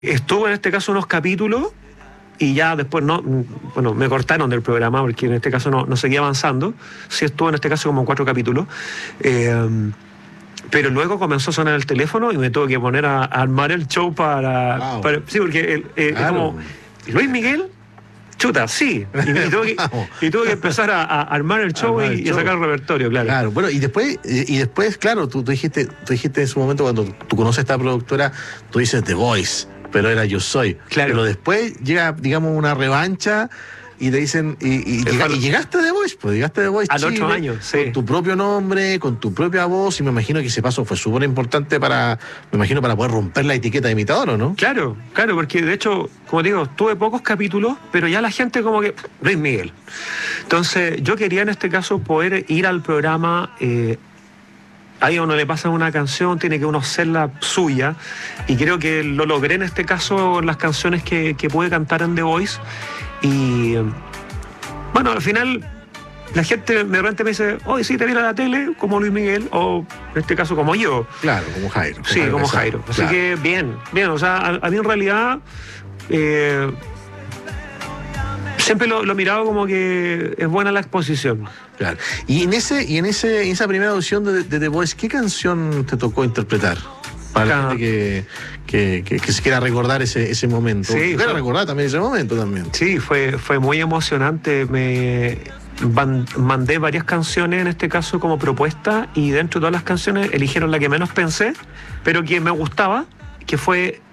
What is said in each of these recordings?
Estuvo en este caso unos capítulos y ya después bueno, me cortaron del programa porque en este caso no seguía avanzando. Sí estuvo en este caso como 4 capítulos. Pero luego comenzó a sonar el teléfono y me tuve que poner a armar el show para sí, porque claro. Es como, Luis Miguel, chuta, sí. Y tuve que empezar a armar el show y a sacar el repertorio, claro. Claro, bueno, y después claro, tú dijiste en su momento, cuando tú conoces a esta productora, tú dices The Voice, pero era Yo Soy. Claro. Pero después llega, digamos, una revancha y te dicen, y llegaste a The Voice, pues llegaste a The Voice al Chile, 8 años, sí. Con tu propio nombre, con tu propia voz, y me imagino que ese paso fue súper importante para poder romper la etiqueta de imitador, ¿o no? Claro, porque de hecho, como digo, tuve pocos capítulos, pero ya la gente como que, Luis Miguel. Entonces, yo quería en este caso poder ir al programa. Ahí a uno le pasa una canción, tiene que uno hacerla suya, y creo que lo logré en este caso en las canciones que pude cantar en The Voice. Y bueno, al final la gente de repente me dice, oye, sí, te viene a la tele como Luis Miguel, o en este caso como yo. Claro, como Jairo. Sí, como Jairo. Así que bien, o sea, a mí en realidad siempre lo he mirado como que es buena la exposición. Claro. Y en esa primera audición de The Voice, ¿qué canción te tocó interpretar? Para la gente que se quiera recordar ese momento. Sí, quiera recordar también ese momento también. Sí, fue muy emocionante. Me mandé varias canciones en este caso como propuesta, y dentro de todas las canciones eligieron la que menos pensé, pero que me gustaba, que fue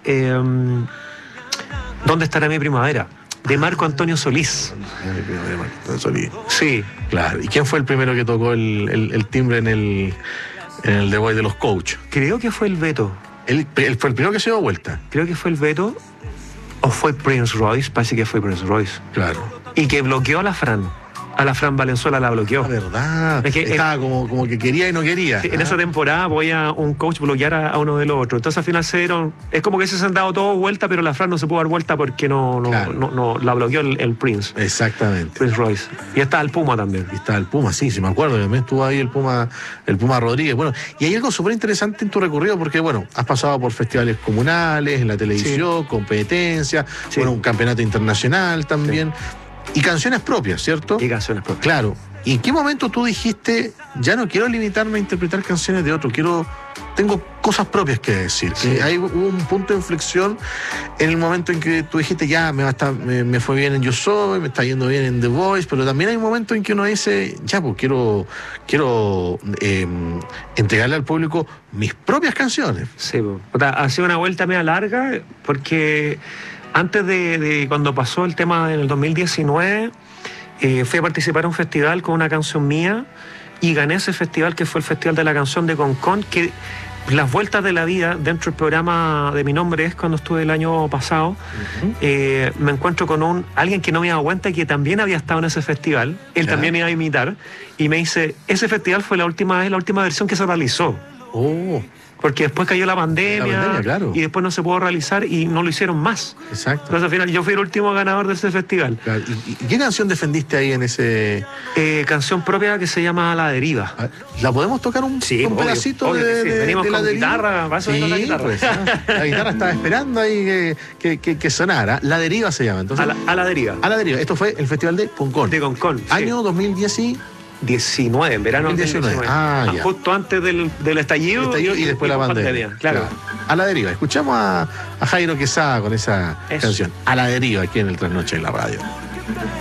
¿Dónde estará mi primavera? De Marco Antonio Solís. Marco Antonio Solís. Sí. Claro. ¿Y quién fue el primero que tocó el timbre en el The Voice de los Coach? Creo que fue el Beto. ¿Él fue el primero que se dio vuelta? Creo que fue el Beto. ¿O fue Prince Royce? Parece que fue Prince Royce. Claro. Y que bloqueó a la Fran. A la Fran Valenzuela la bloqueó. La verdad. Es que estaba como que quería y no quería. En esa temporada voy a un coach bloquear a uno de los otros. Entonces al final es como que se han dado todo vuelta, pero la Fran no se pudo dar vuelta porque no la bloqueó el Prince. Exactamente. Prince Royce. Y estaba el Puma también. Y estaba el Puma, sí me acuerdo. También estuvo ahí el Puma Rodríguez. Bueno, y hay algo súper interesante en tu recorrido, porque bueno, has pasado por festivales comunales, en la televisión, competencias, bueno, un campeonato internacional también. Sí. Y canciones propias, ¿cierto? Y canciones propias. Claro. ¿Y en qué momento tú dijiste, ya no quiero limitarme a interpretar canciones de otro, tengo cosas propias que decir? Sí. Que hubo un punto de inflexión en el momento en que tú dijiste, ya, me fue bien en Yo Soy, me está yendo bien en The Voice, pero también hay un momento en que uno dice, ya, pues quiero entregarle al público mis propias canciones. Sí, pues. Ha sido una vuelta media larga, porque antes de cuando pasó el tema en el 2019, fui a participar en un festival con una canción mía y gané ese festival, que fue el Festival de la Canción de Concón, que las vueltas de la vida dentro del programa de Mi Nombre Es, cuando estuve el año pasado, me encuentro con alguien que no me daba cuenta y que también había estado en ese festival. Él también iba a imitar y me dice, ese festival fue la última versión que se realizó. Porque después cayó la pandemia, claro. Y después no se pudo realizar y no lo hicieron más. Exacto. Entonces al final yo fui el último ganador de ese festival. Claro. ¿Y qué canción defendiste ahí en ese...? Canción propia que se llama La Deriva. ¿La podemos tocar un pedacito de venimos de con la guitarra, vas a ver la guitarra. Pues, la guitarra estaba esperando ahí que sonara. La Deriva se llama. Entonces, a la Deriva. A la Deriva. Esto fue el Festival de Concón. De Concón. Año 2019, en verano 2019. Ya. Justo antes del estallido y después la pandemia. Claro. A la Deriva. Escuchamos a Jairo Quesada con esa canción. A la Deriva, aquí en el Trasnoche de la Radio.